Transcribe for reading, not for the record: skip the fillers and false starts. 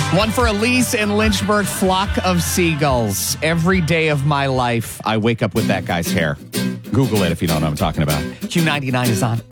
One for Elise in Lynchburg, flock of seagulls. Every day of my life, I wake up with that guy's hair. Google it if you don't know what I'm talking about. Q99 is on.